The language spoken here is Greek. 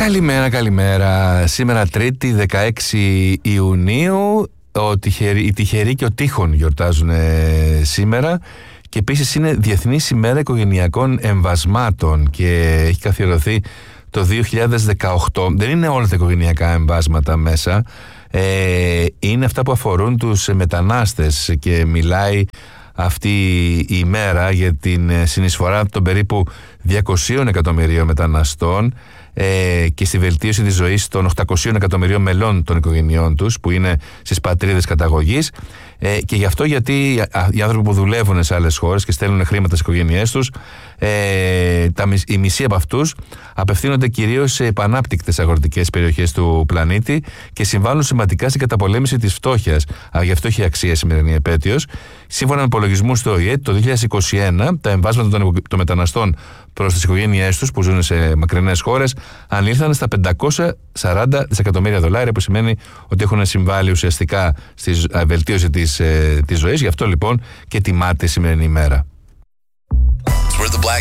Καλημέρα. Σήμερα Τρίτη 16 Ιουνίου. Οι τυχεροί και ο τείχων γιορτάζουν σήμερα. Και επίσης είναι Διεθνής ημέρα οικογενειακών εμβασμάτων και έχει καθιερωθεί το 2018. Δεν είναι όλα τα οικογενειακά εμβάσματα μέσα. Είναι αυτά που αφορούν τους μετανάστες και μιλάει αυτή η ημέρα για την συνεισφορά των περίπου 200 εκατομμυρίων μεταναστών και στη βελτίωση της ζωής των 800 εκατομμυρίων μελών των οικογενειών τους που είναι στις πατρίδες καταγωγής, και γι' αυτό γιατί οι άνθρωποι που δουλεύουν σε άλλες χώρες και στέλνουν χρήματα στις οικογένειές τους, οι μισοί από αυτούς απευθύνονται κυρίως σε επανάπτυκτες αγροτικές περιοχές του πλανήτη και συμβάλλουν σημαντικά στην καταπολέμηση της φτώχειας. Γι' αυτό έχει αξία η σημερινή επέτειος. Σύμφωνα με υπολογισμούς του ΟΗΕ, το 2021 τα εμβάσματα των μεταναστών προς τις οικογένειές τους που ζουν σε μακρινές χώρες ανήλθαν στα $540 δισεκατομμύρια, που σημαίνει ότι έχουν συμβάλει ουσιαστικά στη βελτίωση της ζωής. Γι' αυτό λοιπόν και τιμάται η σημερινή ημέρα. We're the Black